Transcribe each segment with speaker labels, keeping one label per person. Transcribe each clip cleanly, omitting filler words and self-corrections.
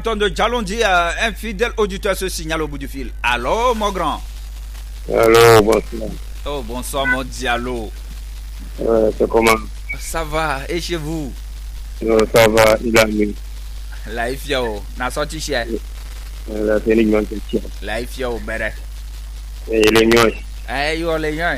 Speaker 1: De Diallo dit un fidèle auditeur se signale au bout du fil. Allô, mon grand?
Speaker 2: Allô, bonsoir.
Speaker 1: Oh, bonsoir, mon Diallo.
Speaker 2: C'est comment?
Speaker 1: Ça va, et chez vous?
Speaker 2: Ça va, il a mis.
Speaker 1: La ifio, n'a sorti cher.
Speaker 2: La télévision qui tient.
Speaker 1: La ifio, bere.
Speaker 2: Et les miens.
Speaker 1: Eh, yo, les miens.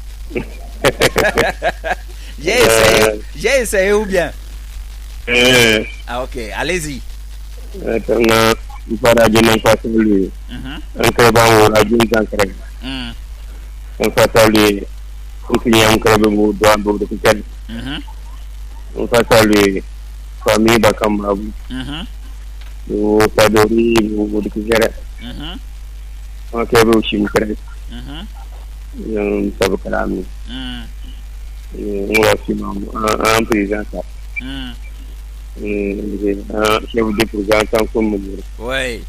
Speaker 1: J'ai essayé ou bien? Ah, ok, allez-y.
Speaker 2: Maintenant, il faut la donner face à lui. Un crème en la donne en crème. On face à lui. On finit en crème au doigt de piquet. On face à lui. Famille Bakamabu. Nous Fadori, nous de Kizere. On crème au chimicré. On savait que l'ami. On va finir en président. Chef de présentant comme vous.
Speaker 1: Oui.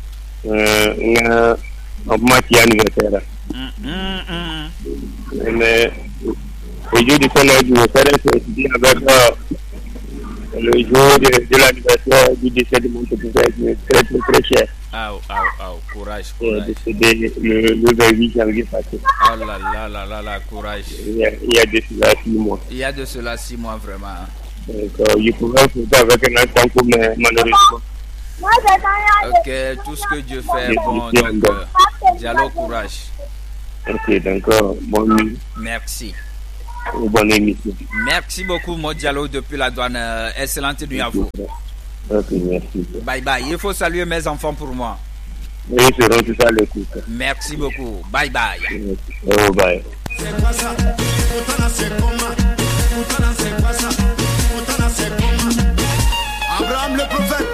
Speaker 2: En matière anniversaire. Mais le jour de son anniversaire, c'est dit avec le jour de l'anniversaire du décès de mon petit très très cher.
Speaker 1: Courage.
Speaker 2: Le 28 janvier passé.
Speaker 1: Oh là, courage.
Speaker 2: Il y a de cela 6 mois.
Speaker 1: Il y a de cela 6 mois vraiment.
Speaker 2: Donc, je pourrais faire avec un instant comme malheureusement.
Speaker 1: Ok, tout ce que Dieu fait est bon. Donc, Diallo, courage.
Speaker 2: Ok, d'accord. Bonne nuit.
Speaker 1: Merci.
Speaker 2: Bonne émission.
Speaker 1: Merci beaucoup, mon Diallo, depuis la douane. Excellente nuit à vous.
Speaker 2: Ok, merci.
Speaker 1: Bye bye. Il faut saluer mes enfants pour moi.
Speaker 2: Oui, ils seront tous à l'écoute.
Speaker 1: Merci beaucoup. Bye bye.
Speaker 2: Oh, bye.
Speaker 3: C'est quoi ça? C'est comment? C'est quoi ça? Abraham le prophète.